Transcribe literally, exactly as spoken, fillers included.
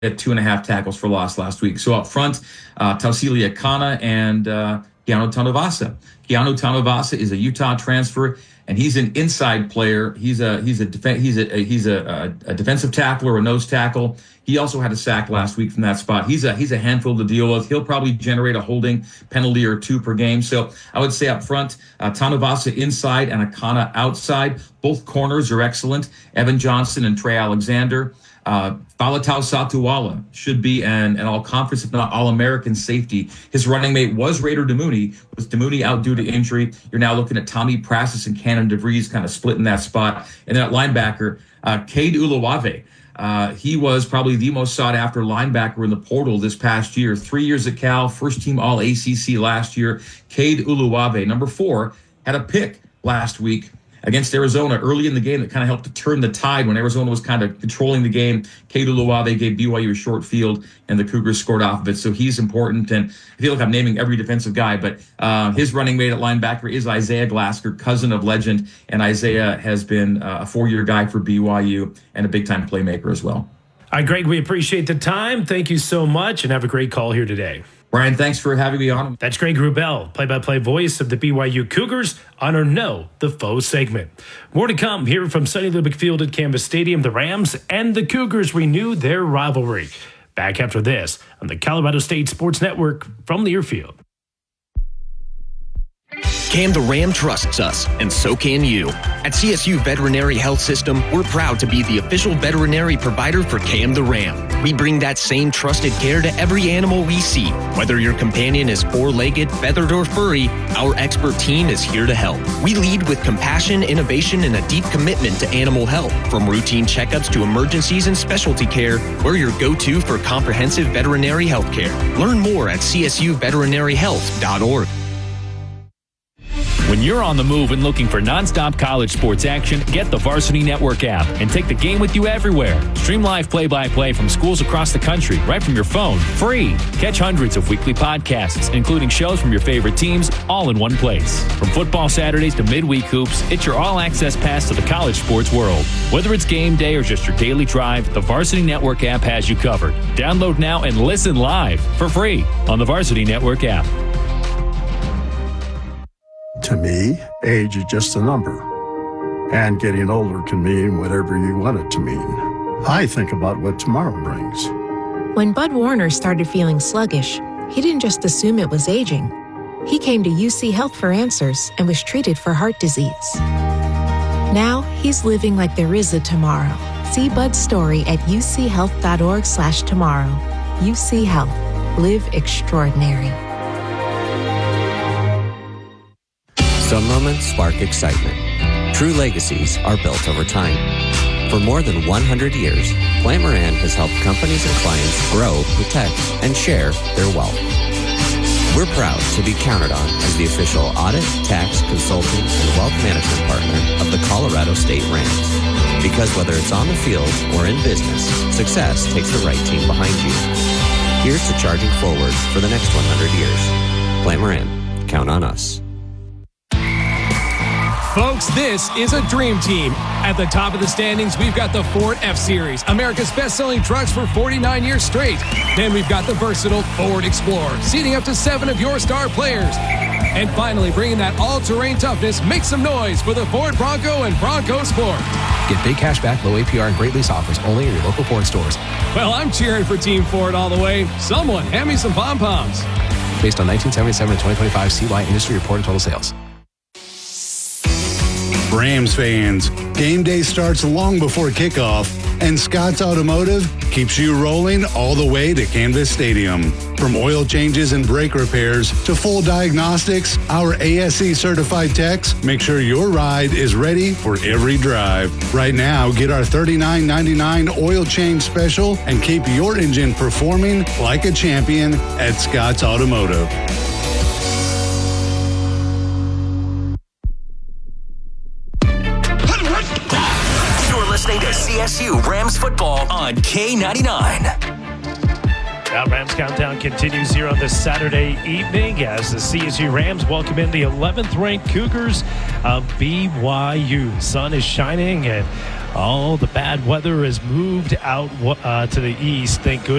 had two and a half tackles for loss last week. So up front, uh, Tausili Akana and uh, Keanu Tanuvasa. Keanu Tanuvasa is a Utah transfer, and he's an inside player. He's a he's a def- he's a he's a, a, a defensive tackle or a nose tackle. He also had a sack last week from that spot. He's a he's a handful to deal with. He'll probably generate a holding penalty or two per game. So I would say up front, uh, Tanuvasa inside and Akana outside. Both corners are excellent. Evan Johnson and Trey Alexander. Uh, Faletau Satuala should be an, an all-conference, if not all-American safety. His running mate was Raider Damuni. With Damuni out due to injury, you're now looking at Tommy Prassis and Cannon DeVries kind of splitting that spot. And then at linebacker, uh, Cade Uluwave. Uh, he was probably the most sought-after linebacker in the portal this past year. Three years at Cal, first-team All-A C C last year. Cade Uluwave, number four, had a pick last week against Arizona early in the game that kind of helped to turn the tide when Arizona was kind of controlling the game. Cade Uluwave gave B Y U a short field, and the Cougars scored off of it. So he's important, and I feel like I'm naming every defensive guy, but uh, his running mate at linebacker is Isaiah Glasker, cousin of legend, and Isaiah has been uh, a four-year guy for B Y U and a big-time playmaker as well. All right, Greg, we appreciate the time. Thank you so much, and have a great call here today. Brian, thanks for having me on. That's Greg Wrubell, play-by-play voice of the B Y U Cougars on our Know the Foe segment. More to come here from Sonny Lubick Field at Canvas Stadium. The Rams and the Cougars renew their rivalry. Back after this on the Colorado State Sports Network from Learfield. Cam the Ram trusts us, and so can you. At C S U Veterinary Health System, we're proud to be the official veterinary provider for Cam the Ram. We bring that same trusted care to every animal we see. Whether your companion is four-legged, feathered, or furry, our expert team is here to help. We lead with compassion, innovation, and a deep commitment to animal health. From routine checkups to emergencies and specialty care, we're your go-to for comprehensive veterinary health care. Learn more at c s u veterinary health dot org. When you're on the move and looking for nonstop college sports action, get the Varsity Network app and take the game with you everywhere. Stream live play-by-play from schools across the country right from your phone, free. Catch hundreds of weekly podcasts, including shows from your favorite teams, all in one place. From football Saturdays to midweek hoops, it's your all-access pass to the college sports world. Whether it's game day or just your daily drive, the Varsity Network app has you covered. Download now and listen live for free on the Varsity Network app. To me, age is just a number. And getting older can mean whatever you want it to mean. I think about what tomorrow brings. When Bud Warner started feeling sluggish, he didn't just assume it was aging. He came to U C Health for answers and was treated for heart disease. Now, he's living like there is a tomorrow. See Bud's story at u c health dot org slash tomorrow. U C Health. Live extraordinary. Some moments spark excitement. True legacies are built over time. For more than one hundred years, Plant Moran has helped companies and clients grow, protect, and share their wealth. We're proud to be counted on as the official audit, tax, consulting, and wealth management partner of the Colorado State Rams. Because whether it's on the field or in business, success takes the right team behind you. Here's to charging forward for the next one hundred years. Plant Moran, count on us. Folks, this is a dream team. At the top of the standings, we've got the Ford F-Series, America's best-selling trucks for forty-nine years straight. Then we've got the versatile Ford Explorer, seating up to seven of your star players. And finally, bringing that all-terrain toughness, make some noise for the Ford Bronco and Bronco Sport. Get big cash back, low A P R, and great lease offers only in your local Ford stores. Well, I'm cheering for Team Ford all the way. Someone hand me some pom-poms. Based on nineteen seventy-seven to twenty twenty-five C Y industry reported total sales. Rams fans, game day starts long before kickoff, and Scott's Automotive keeps you rolling all the way to Canvas Stadium. From oil changes and brake repairs to full diagnostics, our A S E certified techs make sure your ride is ready for every drive. Right now, get our thirty-nine ninety-nine oil change special and keep your engine performing like a champion at Scott's Automotive. Listening to C S U Rams football on K ninety-nine. Now Rams Countdown continues here on this Saturday evening as the C S U Rams welcome in the eleventh ranked Cougars of B Y U. The sun is shining and All the bad weather has moved out uh, to the east. Thank goodness.